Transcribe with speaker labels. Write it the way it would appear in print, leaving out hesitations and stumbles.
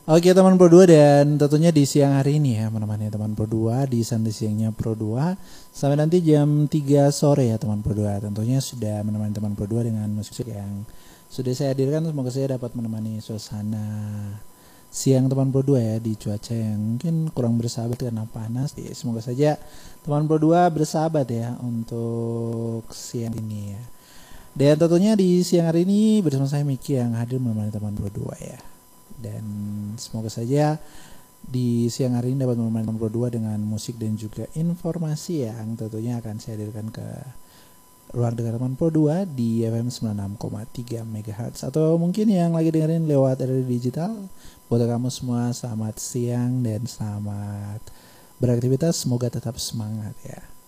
Speaker 1: Oke teman Pro 2, dan tentunya di siang hari ini ya menemani teman Pro 2 di santai siangnya Pro 2 sampai nanti jam 3 sore ya teman Pro 2. Tentunya sudah menemani teman Pro 2 dengan musik yang sudah saya hadirkan. Semoga saya dapat menemani suasana siang teman Pro 2 ya di cuaca yang mungkin kurang bersahabat karena panas. Semoga saja teman Pro 2 bersahabat ya untuk siang ini ya. Dan tentunya di siang hari ini bersama saya Miki yang hadir menemani teman Pro 2 ya. Dan semoga saja di siang hari ini dapat menemani teman Pro 2 dengan musik dan juga informasi yang tentunya akan saya hadirkan ke ruang dengar teman Pro 2 di FM 96,3 MHz, atau mungkin yang lagi dengerin lewat radio digital. Buat kamu semua selamat siang dan selamat beraktivitas, semoga tetap semangat ya.